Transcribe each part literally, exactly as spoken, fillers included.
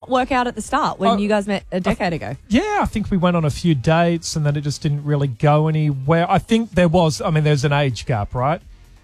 work out at the start when Oh, you guys met a decade ago? Yeah, I think we went on a few dates and then it just didn't really go anywhere. I think there was, I mean, there's an age gap, right?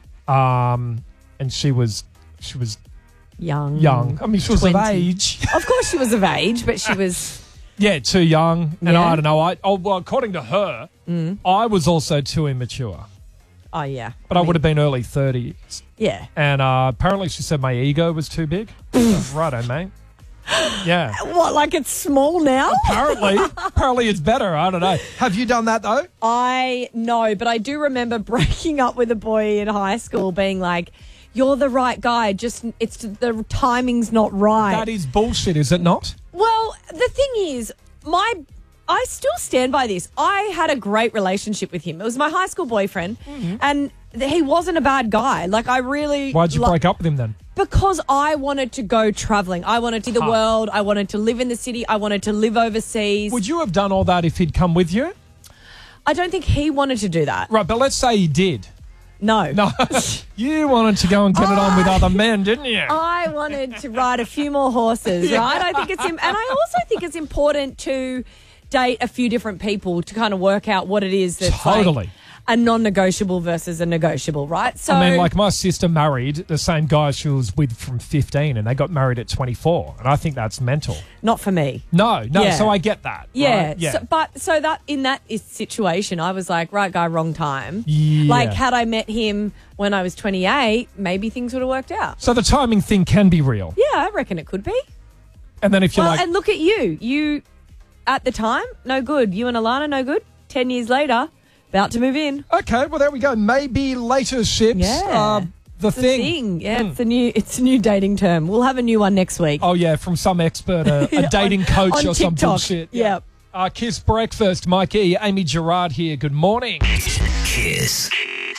Um, and she was, she was Young. young. I mean, she was of twenty. age. Of course she was of age, but she was... Yeah, too young. And Yeah. I don't know. I oh, well, according to her, Mm. I was also too immature. Oh, yeah. But I, would have been early thirties. Yeah. And uh, apparently she said my ego was too big. Righto, mate. Yeah. What, like it's small now? Apparently. Apparently it's better. I don't know. Have you done that, though? I know, but I do remember breaking up with a boy in high school being like, you're the right guy, just it's the timing's not right. That is bullshit, is it not? Well, the thing is, my I still stand by this. I had a great relationship with him. It was my high school boyfriend, Mm-hmm. and th- he wasn't a bad guy. Like, I really... Why'd you li- break up with him then? Because I wanted to go traveling. I wanted to see the Ah. world. I wanted to live in the city. I wanted to live overseas. Would you have done all that if he'd come with you? I don't think he wanted to do that. Right, but let's say he did. No. No. You wanted to go and get it on with other men, didn't you? I wanted to ride a few more horses, right? I think it's, im- and I also think it's important to date a few different people to kind of work out what it is that's Totally. like a non-negotiable versus a negotiable, right? So, I mean, like my sister married the same guy she was with from fifteen and they got married at twenty-four. And I think that's mental. not for me. No, no. Yeah. So I get that. Yeah, Right? Yeah. So, but so that in that is situation, I was like, right guy, wrong time. Yeah. Like, had I met him when I was twenty-eight, maybe things would have worked out. So the timing thing can be real. Yeah, I reckon it could be. And then if you're Well, like, and look at you. You, at the time, no good. You and Alana, no good. Ten years later, about to move in. okay, well, there we go. Maybe later ships. Yeah. Uh, the It's a thing. thing. Yeah, Hmm. it's a new it's a new dating term. We'll have a new one next week. Oh, yeah, from some expert, uh, a dating coach on or some TikTok. bullshit. Yep. Uh, Kiss Breakfast, Mikey, Amy Gerard here. Good morning. Kiss.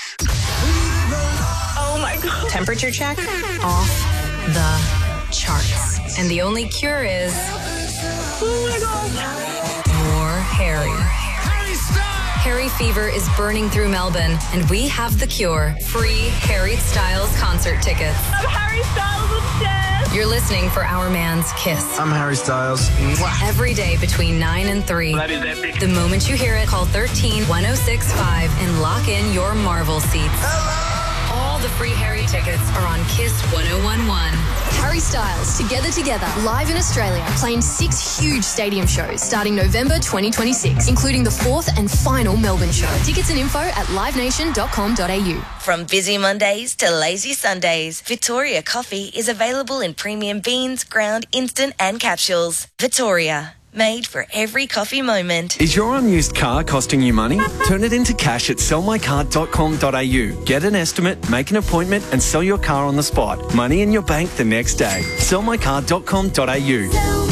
Oh my God. Temperature check off the charts. And the only cure is oh my God. More Harry. Harry fever is burning through Melbourne, and we have the cure. Free Harry Styles concert tickets. I'm Harry Styles obsessed. You're listening for Our Man's Kiss. I'm Harry Styles. Every day between nine and three. That is epic. The moment you hear it, call thirteen one oh six five and lock in your Marvel seats. All the free Harry tickets are on Kiss ten eleven. Harry Styles, Together Together, live in Australia, playing six huge stadium shows starting November twenty twenty-six, including the fourth and final Melbourne show. Tickets and info at live nation dot com dot a u. From busy Mondays to lazy Sundays, Victoria Coffee is available in premium beans, ground, instant and capsules. Victoria, made for every coffee moment. Is your unused car costing you money? Turn it into cash at sell my car dot com dot a u. Get an estimate, make an appointment and sell your car on the spot. Money in your bank the next day. sell my car dot com dot a u.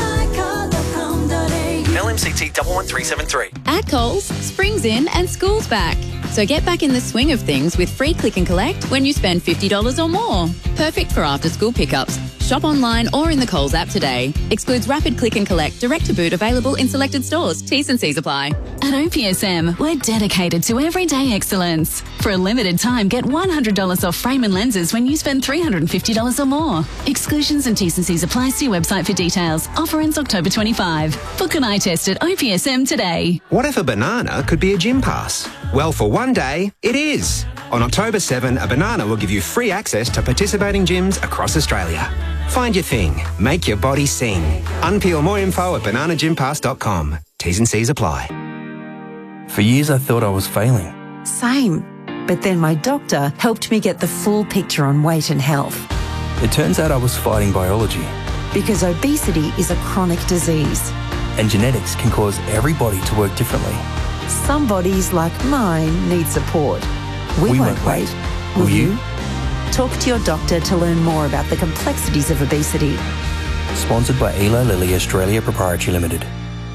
L M C T one one three seven three. At Coles, spring's in and school's back. So get back in the swing of things with free click and collect when you spend fifty dollars or more. Perfect for after school pickups. Shop online or in the Coles app today. Excludes rapid click and collect, direct to boot, available in selected stores. T's and C's apply. At O P S M, we're dedicated to everyday excellence. For a limited time, get one hundred dollars off frame and lenses when you spend three hundred fifty dollars or more. Exclusions and T's and C's apply. See website for details. Offer ends October twenty-fifth. Book an eye test at O P S M today. What if a banana could be a gym pass? Well, for one day, it is. On October seventh, a banana will give you free access to participating gyms across Australia. Find your thing. Make your body sing. Unpeel more info at banana gym pass dot com. T's and C's apply. For years, I thought I was failing. Same. But then my doctor helped me get the full picture on weight and health. It turns out I was fighting biology. Because obesity is a chronic disease. And genetics can cause every body to work differently. Some bodies, like mine, need support. We, We won't won't wait. wait. Will, Will you? you? Talk to your doctor to learn more about the complexities of obesity. Sponsored by Eli Lilly Australia Proprietary Limited.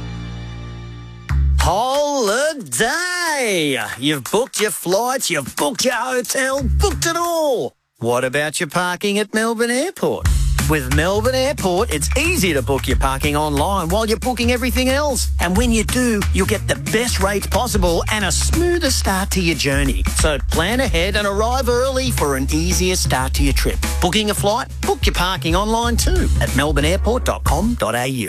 Holiday! You've booked your flights, you've booked your hotel, booked it all. What about your parking at Melbourne Airport? With Melbourne Airport, it's easy to book your parking online while you're booking everything else. And when you do, you'll get the best rates possible and a smoother start to your journey. So plan ahead and arrive early for an easier start to your trip. Booking a flight? Book your parking online too at melbourne airport dot com dot a u.